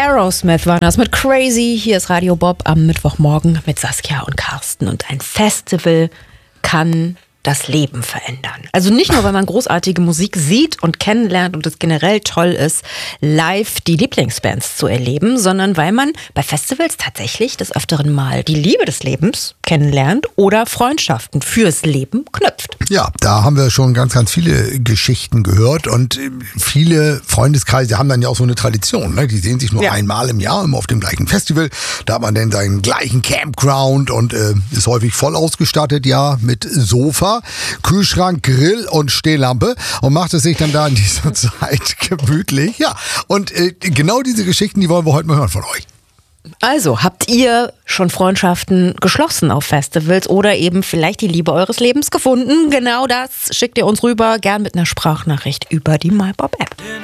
Aerosmith waren das mit Crazy. Hier ist Radio Bob am Mittwochmorgen mit Saskia und Carsten. Und ein Festival kann das Leben verändern. Also nicht nur, weil man großartige Musik sieht und kennenlernt und es generell toll ist, live die Lieblingsbands zu erleben, sondern weil man bei Festivals tatsächlich des Öfteren mal die Liebe des Lebens kennenlernt oder Freundschaften fürs Leben knüpft. Ja, da haben wir schon ganz, ganz viele Geschichten gehört und viele Freundeskreise haben dann ja auch so eine Tradition. Ne? Die sehen sich nur einmal im Jahr, immer auf dem gleichen Festival. Da hat man dann seinen gleichen Campground und ist häufig voll ausgestattet, ja, mit Sofa, Kühlschrank, Grill und Stehlampe und macht es sich dann da in dieser Zeit gemütlich. Ja, und genau diese Geschichten, die wollen wir heute mal hören von euch. Also, habt ihr schon Freundschaften geschlossen auf Festivals oder eben vielleicht die Liebe eures Lebens gefunden? Genau das schickt ihr uns rüber, gern mit einer Sprachnachricht über die MyBob-App.